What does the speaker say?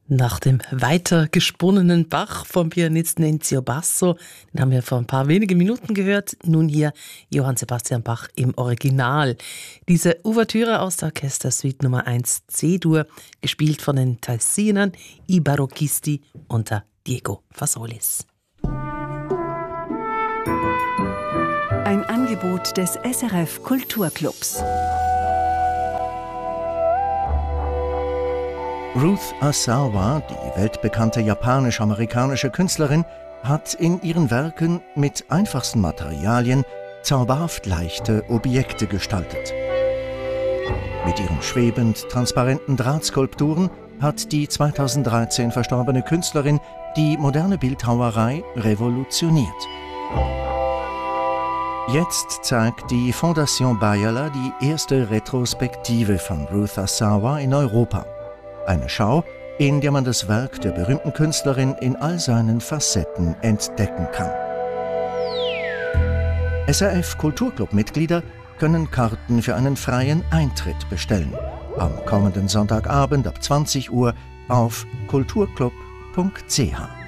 Nach dem weitergesponnenen Bach vom Pianisten Enzio Basso, den haben wir vor ein paar wenigen Minuten gehört, nun hier Johann Sebastian Bach im Original. Diese Ouvertüre aus der Orchestersuite Nummer 1 C-Dur, gespielt von den Tessinern I Barocchisti unter Diego Fasolis. Ein Angebot des SRF Kulturclubs. Ruth Asawa, die weltbekannte japanisch-amerikanische Künstlerin, hat in ihren Werken mit einfachsten Materialien zauberhaft leichte Objekte gestaltet. Mit ihren schwebend transparenten Drahtskulpturen hat die 2013 verstorbene Künstlerin die moderne Bildhauerei revolutioniert. Jetzt zeigt die Fondation Bayerler die erste Retrospektive von Ruth Asawa in Europa. Eine Schau, in der man das Werk der berühmten Künstlerin in all seinen Facetten entdecken kann. SRF Kulturclub-Mitglieder können Karten für einen freien Eintritt bestellen. Am kommenden Sonntagabend ab 20 Uhr auf kulturclub.ch.